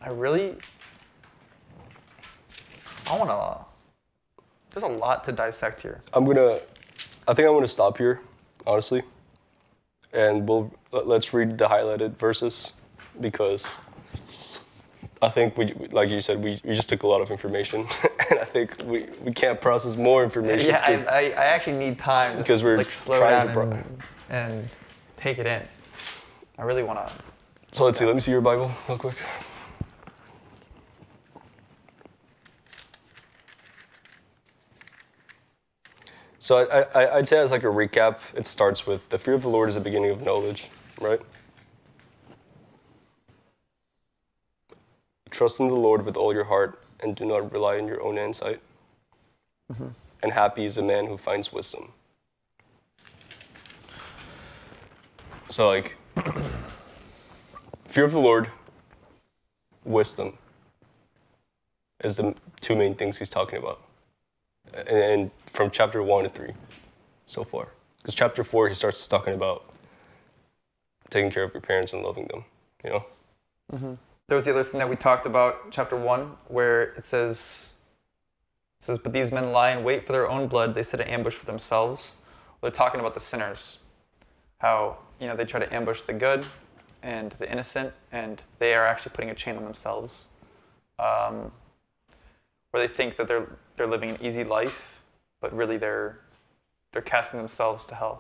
I want to, there's a lot to dissect here. I think I'm gonna stop here, honestly. And let's read the highlighted verses, because I think like you said, we just took a lot of information, and I think we can't process more information. Yeah, I actually need time because to we're like slow down and take it in. I really want to. So let's see. Let me see your Bible real quick. So I'd say as like a recap, it starts with the fear of the Lord is the beginning of knowledge, right? Trust in the Lord with all your heart and do not rely on your own insight. Mm-hmm. And happy is the man who finds wisdom. So like, fear of the Lord, wisdom is the two main things he's talking about. And from chapter 1 to 3 so far. Because chapter 4, he starts talking about taking care of your parents and loving them, you know? Mm-hmm. There was the other thing that we talked about, chapter 1, where it says, but these men lie in wait for their own blood. They set an ambush for themselves. They're talking about the sinners. How, they try to ambush the good and the innocent, and they are actually putting a chain on themselves. Where they think that they're living an easy life, but really they're casting themselves to hell.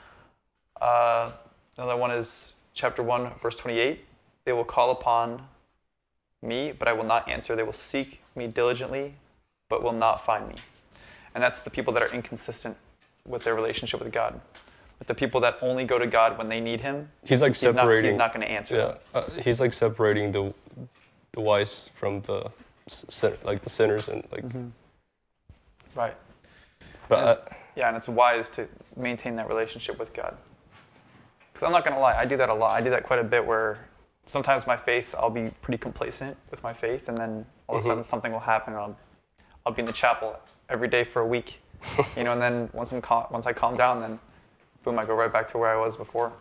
Another one is chapter 1, verse 28. They will call upon me, but I will not answer. They will seek me diligently, but will not find me. And that's the people that are inconsistent with their relationship with God. With the people that only go to God when they need him, he's like separating. He's not going to answer them. He's like separating the wise from the sinners and like. Mm-hmm. Right. But and it's wise to maintain that relationship with God. Because I'm not going to lie, I do that a lot. I do that quite a bit where sometimes my faith, I'll be pretty complacent with my faith, and then all of a sudden something will happen, and I'll be in the chapel every day for a week, and then once I calm down, then boom, I go right back to where I was before.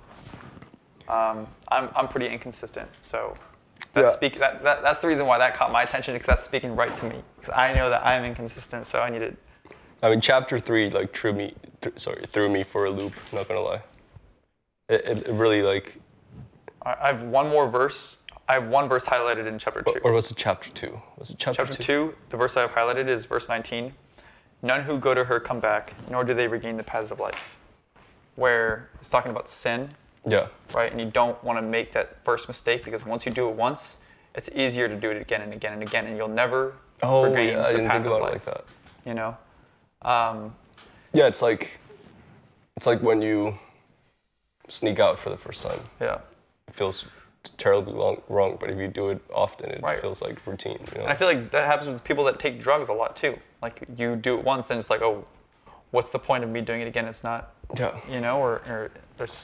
I'm pretty inconsistent, so that's the reason why that caught my attention, because that's speaking right to me. Because I know that I'm inconsistent, so I need it. I mean, chapter 3 like threw me for a loop. Not gonna lie. It really like. I have one more verse. I have one verse highlighted in chapter 2. Or was it chapter 2? Was it chapter 2? The verse I have highlighted is verse 19. None who go to her come back, nor do they regain the paths of life. Where it's talking about sin. Yeah. Right? And you don't want to make that first mistake, because once you do it once, it's easier to do it again and again and again, and you'll never regain I the didn't path think about of life. it like that. Yeah, it's like when you sneak out for the first time. Yeah. It feels terribly wrong, but if you do it often, it feels like routine. And I feel like that happens with people that take drugs a lot too. Like, you do it once, then it's like, oh, what's the point of me doing it again? It's not, or there's,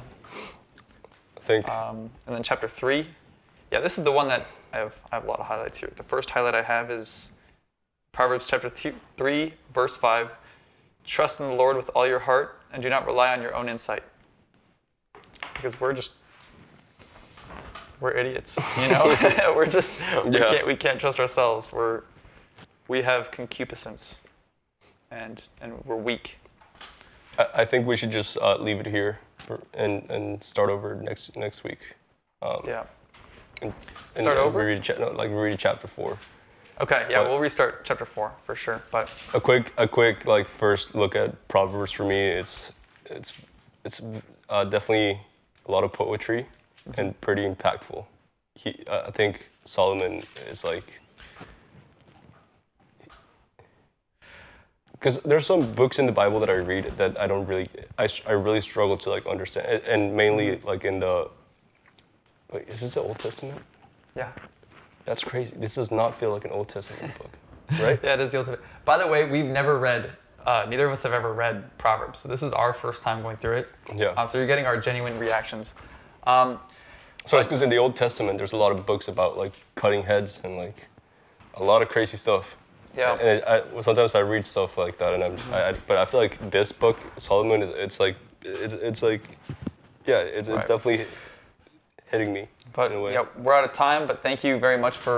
I think. And then chapter 3, this is the one that I have a lot of highlights here. The first highlight I have is Proverbs chapter 3, verse 5. Trust in the Lord with all your heart and do not rely on your own insight. Because we're idiots, we're just, we can't trust ourselves. We have concupiscence and we're weak. I think we should just leave it here and start over next week. And start over? Read chapter 4. Okay, we'll restart chapter 4 for sure. But a quick like first look at Proverbs for me. It's definitely a lot of poetry and pretty impactful. I think Solomon is like, because there's some books in the Bible that I read that I don't really, I really struggle to like understand, and mainly like in the. Wait, is this the Old Testament? Yeah. That's crazy. This does not feel like an Old Testament book, right? Yeah, it is the Old Testament. By the way, we've never read, neither of us have ever read Proverbs. So this is our first time going through it. Yeah. So you're getting our genuine reactions. So it's because in the Old Testament, there's a lot of books about like cutting heads and like a lot of crazy stuff. Yeah. And sometimes I read stuff like that, and but I feel like this book, Solomon, it's definitely hitting me But in a way. yeah, we're out of time. But thank you very much for